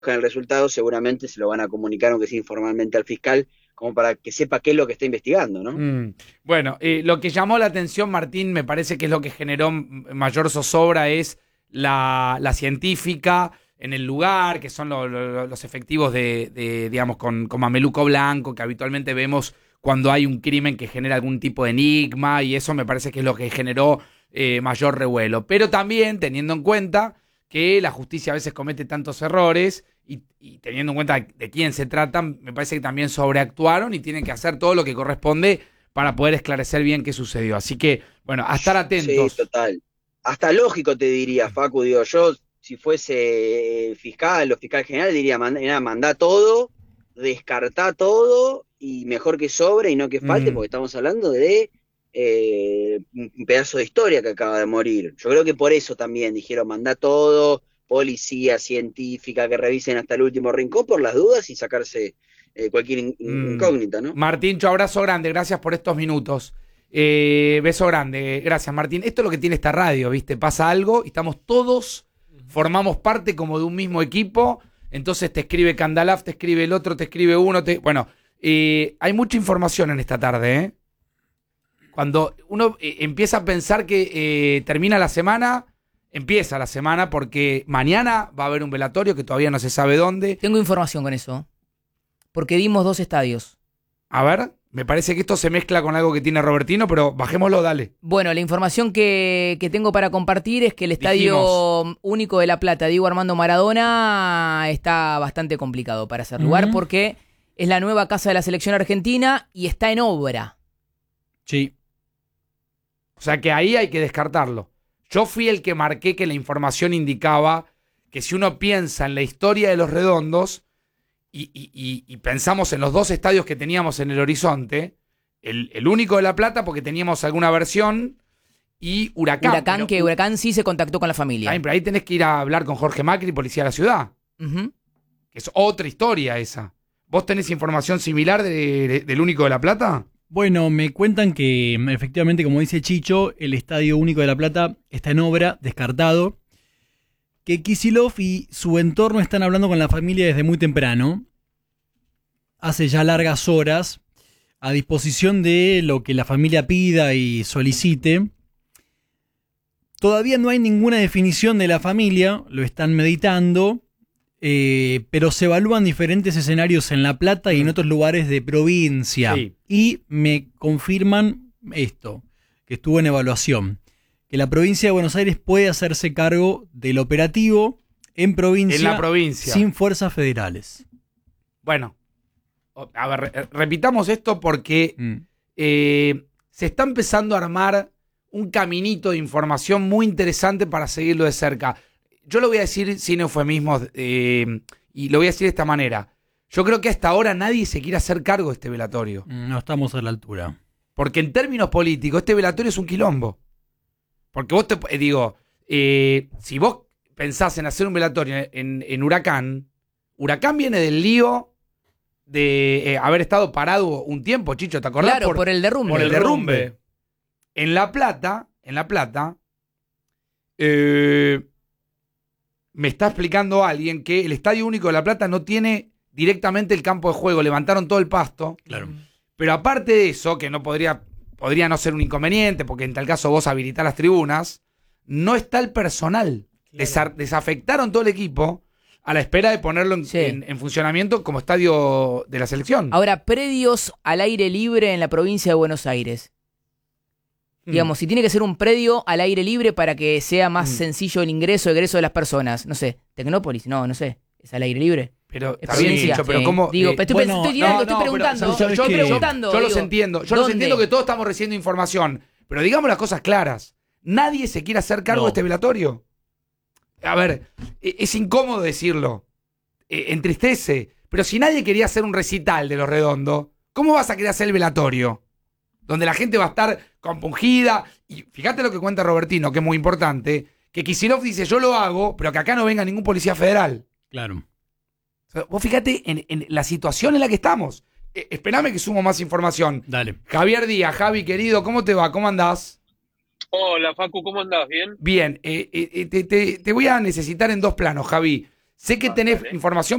el resultado, seguramente se lo van a comunicar, aunque sea informalmente, al fiscal, como para que sepa qué es lo que está investigando, ¿no? Bueno, lo que llamó la atención, Martín, me parece que es lo que generó mayor zozobra, es la científica en el lugar, que son los efectivos digamos, con mameluco blanco, que habitualmente vemos cuando hay un crimen que genera algún tipo de enigma, y eso me parece que es lo que generó mayor revuelo. Pero también teniendo en cuenta que la justicia a veces comete tantos errores y teniendo en cuenta de quién se trata, me parece que también sobreactuaron y tienen que hacer todo lo que corresponde para poder esclarecer bien qué sucedió. Así que, bueno, a estar Sí, atentos. total. Hasta lógico te diría, Facu, digo, yo si fuese fiscal o fiscal general diría, mandá todo, descartá todo y mejor que sobre y no que falte, Mm, porque estamos hablando de un pedazo de historia que acaba de morir. Yo creo que por eso también dijeron, mandá todo, policía, científica, que revisen hasta el último rincón por las dudas y sacarse cualquier mm. incógnita, ¿no? Martín, abrazo grande, gracias por estos minutos. Beso grande, gracias Martín. Esto es lo que tiene esta radio, ¿viste? Pasa algo y estamos todos, formamos parte como de un mismo equipo. Entonces te escribe Candalaf, te escribe el otro, te escribe uno. Bueno, hay mucha información en esta tarde, ¿eh? Cuando uno empieza a pensar que termina la semana, empieza la semana porque mañana va a haber un velatorio que todavía no se sabe dónde. Tengo información con eso, porque dimos 2 estadios. A ver, me parece que esto se mezcla con algo que tiene Robertino, pero bajémoslo, dale. Bueno, la información que tengo para compartir es que el Estadio Único de La Plata, Diego Armando Maradona, está bastante complicado para hacer lugar porque es la nueva casa de la selección argentina y está en obra. Sí. O sea que ahí hay que descartarlo. Yo fui el que marqué que la información indicaba que si uno piensa en la historia de los Redondos y pensamos en los 2 estadios que teníamos en el horizonte, el Único de La Plata porque teníamos alguna versión y Huracán. Huracán sí se contactó con la familia. Pero ahí tenés que ir a hablar con Jorge Macri, policía de la ciudad. Que es otra historia esa. ¿Vos tenés información similar del Único de La Plata? Bueno, me cuentan que efectivamente, como dice Chicho, el Estadio Único de La Plata está en obra, descartado. Que Kicillof y su entorno están hablando con la familia desde muy temprano, hace ya largas horas, a disposición de lo que la familia pida y solicite. Todavía no hay ninguna definición de la familia, lo están meditando, pero se evalúan diferentes escenarios en La Plata y en otros lugares de provincia. Sí. Y me confirman esto, que estuvo en evaluación, que la provincia de Buenos Aires puede hacerse cargo del operativo en la provincia sin fuerzas federales. Bueno, a ver, repitamos esto porque se está empezando a armar un caminito de información muy interesante para seguirlo de cerca. Yo lo voy a decir sin eufemismos y lo voy a decir de esta manera. Yo creo que hasta ahora nadie se quiere hacer cargo de este velatorio. No estamos a la altura. Porque en términos políticos este velatorio es un quilombo. Porque vos si vos pensás en hacer un velatorio en Huracán, Huracán viene del lío de haber estado parado un tiempo, Chicho, ¿te acordás? Claro, por el derrumbe. Por el derrumbe. En La Plata, me está explicando alguien que el Estadio Único de La Plata no tiene directamente el campo de juego, levantaron todo el pasto. Claro. Pero aparte de eso, que no podría no ser un inconveniente, porque en tal caso vos habilitás las tribunas, no está el personal. Claro. Desafectaron todo el equipo a la espera de ponerlo en funcionamiento como estadio de la selección. Ahora, predios al aire libre en la provincia de Buenos Aires. Digamos, si tiene que ser un predio al aire libre para que sea más sencillo el egreso de las personas. No sé, Tecnópolis, no sé. ¿Es al aire libre? Pero es está bien dicho, pero ¿cómo? Digo, estoy preguntando. Yo los entiendo. Yo los entiendo que todos estamos recibiendo información. Pero digamos las cosas claras. Nadie se quiere hacer cargo de este velatorio. A ver, es incómodo decirlo. Entristece. Pero si nadie quería hacer un recital de Los Redondos, ¿cómo vas a querer hacer el velatorio? Donde la gente va a estar compungida. Y fíjate lo que cuenta Robertino, que es muy importante, que Kicillof dice, yo lo hago, pero que acá no venga ningún policía federal. Claro. O sea, vos fíjate en la situación en la que estamos. Esperame que sumo más información. Dale. Javier Díaz, Javi, querido, ¿cómo te va? ¿Cómo andás? Hola, Facu, ¿cómo andás? ¿Bien? Bien. Te voy a necesitar en 2 planos, Javi. Sé que tenés información